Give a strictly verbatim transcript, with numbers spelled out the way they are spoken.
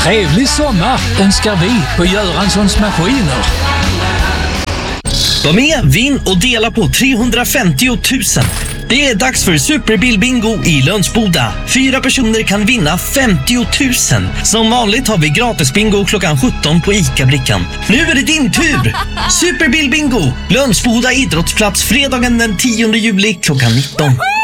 Trevlig sommar önskar vi på Göranssons Maskiner. Var med, vinn och dela på trehundrafemtio tusen. Det är dags för Superbilbingo i Lönsboda. Fyra personer kan vinna femtio tusen. Som vanligt har vi gratisbingo klockan sjutton på ICA-brickan. Nu är det din tur! Superbilbingo! Lönsboda idrottsplats fredagen den tionde juli klockan nitton.